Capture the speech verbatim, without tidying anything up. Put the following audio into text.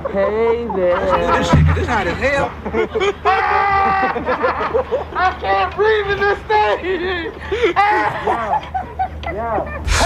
Hey there. Let's do this shit, 'cause this hot as hell. I can't breathe in this thing. Yeah. Yeah.